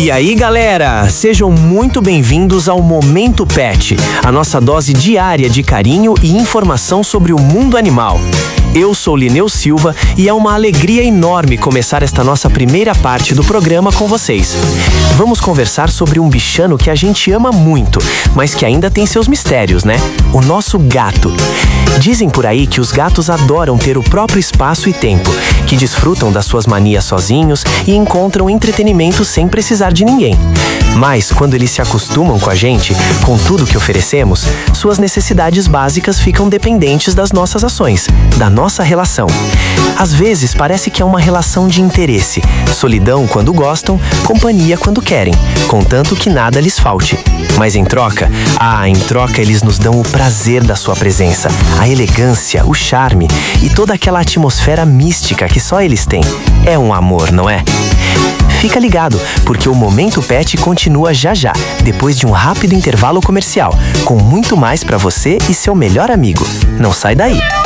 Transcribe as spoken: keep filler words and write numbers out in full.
E aí, galera, sejam muito bem-vindos ao Momento Pet, a nossa dose diária de carinho e informação sobre o mundo animal. Eu sou Lineu Silva e é uma alegria enorme começar esta nossa primeira parte do programa com vocês. Vamos conversar sobre um bichano que a gente ama muito, mas que ainda tem seus mistérios, né? O nosso gato. Dizem por aí que os gatos adoram ter o próprio espaço e tempo, que desfrutam das suas manias sozinhos e encontram entretenimento sem precisar de ninguém. Mas, quando eles se acostumam com a gente, com tudo que oferecemos, suas necessidades básicas ficam dependentes das nossas ações, da nossa relação. Às vezes, parece que é uma relação de interesse, solidão quando gostam, companhia quando querem, contanto que nada lhes falte. Mas em troca, ah, em troca eles nos dão o prazer da sua presença, a elegância, o charme e toda aquela atmosfera mística que só eles têm. É um amor, não é? Fica ligado, porque o Momento Pet continua já já, depois de um rápido intervalo comercial, com muito mais para você e seu melhor amigo. Não sai daí!